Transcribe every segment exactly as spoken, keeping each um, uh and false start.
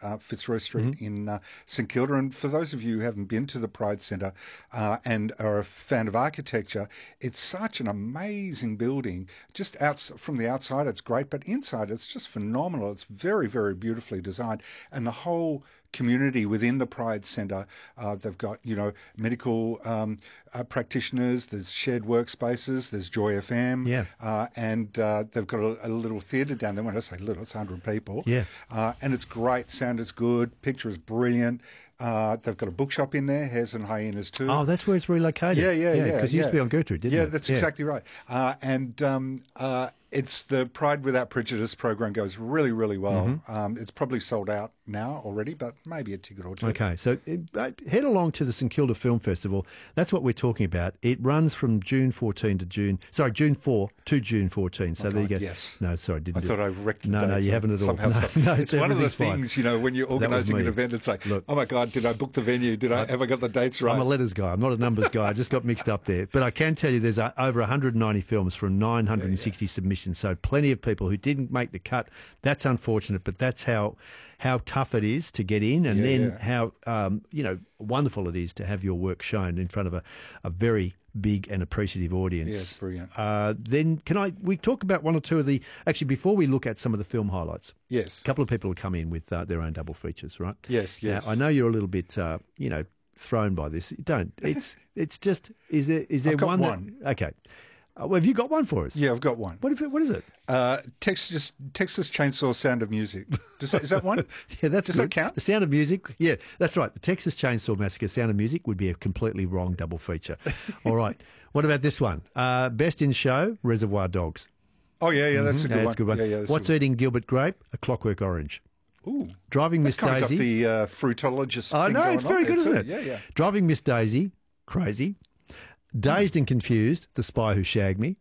uh, Fitzroy Street mm-hmm. in uh, St Kilda. And for those of you who haven't been to the Pride Centre uh, and are a fan of architecture, it's such an amazing building. Just out from the outside, it's great, but inside, it's just phenomenal. It's very, very beautifully designed, and the whole community within the Pride Centre, uh, they've got, you know, medical um, uh, practitioners, there's shared workspaces, there's Joy F M, yeah. uh, and uh, they've got a, a little theatre down there. When I say little, it's one hundred people. Yeah. Uh, and it's great, sound is good, picture is brilliant. Uh, they've got a bookshop in there, Hares and Hyenas too. Oh, that's where it's relocated. Yeah, yeah, yeah. Because yeah, it used yeah. to be on Gertrude, didn't yeah, it? That's yeah, that's exactly right. Uh, and um, uh, it's the Pride Without Prejudice program goes really, really well. Mm-hmm. Um, it's probably sold out now already, but maybe a ticket or two. Okay, so uh, head along to the St Kilda Film Festival. That's what we're talking about. It runs from June fourteenth to June, sorry, June fourth to June fourteenth. So oh, there you God, go. Yes. No, sorry, didn't I do thought it. I wrecked the No, dates no, you haven't at all. Somehow, no, no, it's, it's one of the things, fine. you know, when you're organising an event, it's like, Look, oh my God, did I book the venue? Did I, I have I got the dates right? I'm a letters guy. I'm not a numbers guy. I just got mixed up there. But I can tell you there's uh, over one hundred ninety films from nine hundred sixty yeah, yeah. submissions. So plenty of people who didn't make the cut. That's unfortunate, but that's how how tough it is to get in, and yeah, then yeah. how um, you know wonderful it is to have your work shown in front of a, a very big and appreciative audience. Yes, brilliant. Uh, then can I we talk about one or two of the actually before we look at some of the film highlights? Yes, a couple of people have come in with uh, their own double features, right? Yes, yes. Now, I know you're a little bit uh, you know thrown by this. Don't. It's it's just is there is there I've got one? one. That, okay. Uh, well, have you got one for us? Yeah, I've got one. What, if, what is it? Uh, Texas Texas Chainsaw Sound of Music. Does that, is that one? yeah, that's Does good. that count? The Sound of Music. Yeah, that's right. The Texas Chainsaw Massacre Sound of Music would be a completely wrong double feature. All right. What about this one? Uh, Best in Show, Reservoir Dogs. Oh, yeah, yeah, that's mm-hmm. a good yeah, one. That's a good one. Yeah, yeah, What's Eating Gilbert Grape? A Clockwork Orange. Ooh. Driving Miss That's kind Daisy. Of got the uh, fruitologist I thing know, going it's very on good, isn't too. it? Yeah, yeah. Driving Miss Daisy, crazy. Dazed mm. and Confused, The Spy Who Shagged Me.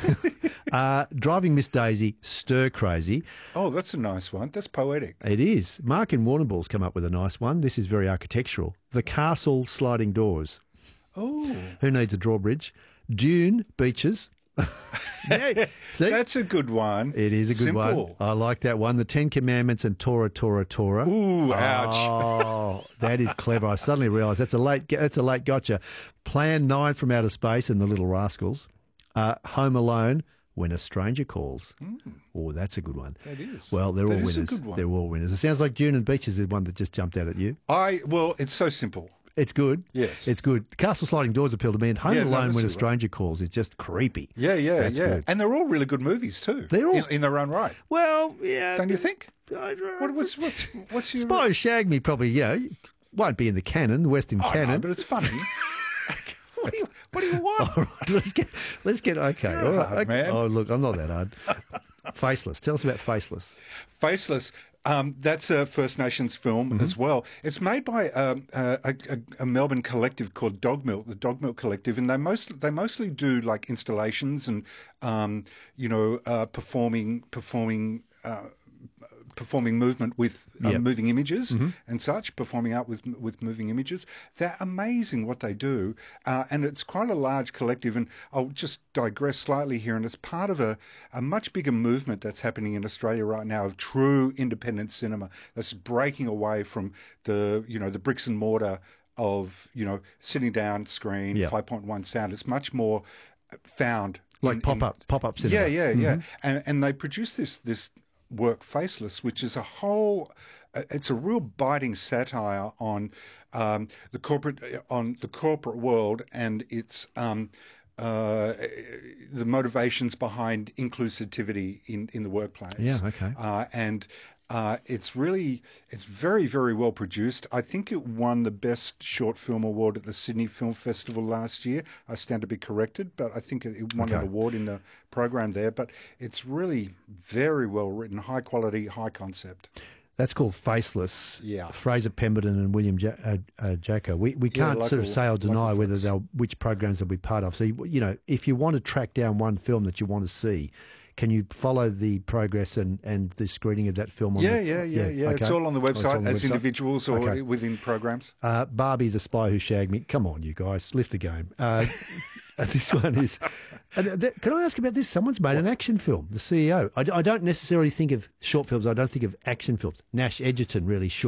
uh, Driving Miss Daisy, Stir Crazy. Oh, that's a nice one. That's poetic. It is. Mark and Warrnambool's come up with a nice one. This is very architectural. The Castle Sliding Doors. Oh. Who Needs a Drawbridge? Dune Beaches. yeah, see? That's a good one. It is a good Simple. one. I like that one. The Ten Commandments and Tora, Tora, Tora. Ooh, ouch. Oh, that is clever. I suddenly realised that's a late that's a late gotcha. Plan nine from Outer Space and The Little Rascals. Uh, Home Alone, When a Stranger Calls. Mm. Oh, that's a good one. That is. Well, they're that all is winners. A good one. They're all winners. It sounds like Dune and Beaches is the one that just jumped out at you. I well, it's so simple. It's good. Yes. It's good. Castle Sliding Doors appeal to me, and Home yeah, Alone no, When a right. Stranger Calls is just creepy. Yeah, yeah, That's yeah. good. And they're all really good movies too. They're all in, in their own right. Well, yeah. Don't you think? I, what, what's what's what's your Spy Who Shagged Me probably, you know, won't be in the canon, the Western oh, canon. No, but it's funny. what, do you, what do you want? All right, let's get, let's get okay. You're All right, hard, okay. man. Oh, look, I'm not that hard. Faceless. Tell us about Faceless. Faceless. Um, that's a First Nations film mm-hmm. as well. It's made by um, a, a, a Melbourne collective called Dog Milk, the Dog Milk Collective, and they most they mostly do like installations and um, you know uh, performing performing. Uh, performing movement with uh, yep. moving images mm-hmm. and such, performing art with with moving images. They're amazing what they do, uh, and it's quite a large collective. And I'll just digress slightly here, and it's part of a, a much bigger movement that's happening in Australia right now of true independent cinema that's breaking away from the you know the bricks and mortar of you know sitting down screen yep. five point one sound. It's much more found like in, pop up pop up cinema. Yeah, yeah, mm-hmm. yeah, and and they produce this this. work Faceless, which is a whole it's a real biting satire on um, the corporate on the corporate world and its um, uh, the motivations behind inclusivity in, in the workplace. Yeah, okay. Uh, and uh, it's really, it's very, very well produced. I think it won the Best Short Film Award at the Sydney Film Festival last year. I stand to be corrected, but I think it, it won okay. an award in the program there. But it's really very well written, high quality, high concept. That's called Faceless. Yeah. Fraser Pemberton and William ja- uh, uh, Jacko. We we Yeah, can't local, sort of say or deny whether folks. they'll which programs they'll be part of. So you, you know, if you want to track down one film that you want to see, can you follow the progress and, and the screening of that film? On Yeah, the, yeah, yeah, yeah. Okay. It's all on the Oh, it's website on the as website? individuals or Okay. within programs. Uh, Barbie, the Spy Who Shagged Me. Come on, you guys, lift the game. Uh, this one is. And th- can I ask about this? Someone's made an action film. The C E O. I, d- I don't necessarily think of short films. I don't think of action films. Nash Edgerton really shook